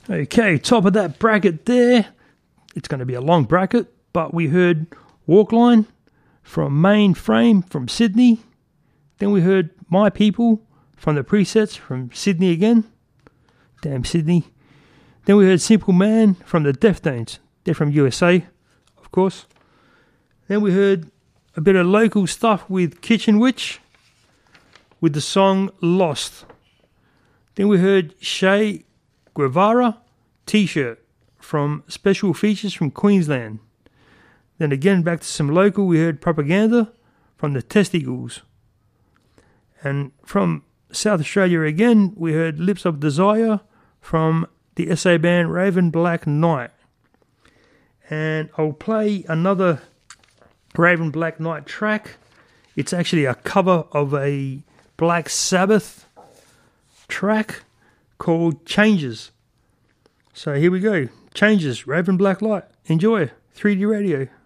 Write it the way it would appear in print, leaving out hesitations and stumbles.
Okay, top of that bracket there. It's going to be a long bracket, but we heard Walkline from Mainframe from Sydney. Then we heard My People from the Presets from Sydney again. Damn Sydney. Then we heard Simple Man from the Deftones. They're from USA, of course. Then we heard a bit of local stuff with Kitchen Witch with the song Lost. Then we heard Che Guevara T-shirt from Special Features from Queensland. Then again back to some local, we heard Propaganda from the Testicles. And from South Australia again, we heard Lips of Desire from the SA band Raven Black Knight. And I'll play another Raven Black Knight track. It's actually a cover of a Black Sabbath track called Changes. So here we go. Changes, Raven Black Light. Enjoy 3D Radio.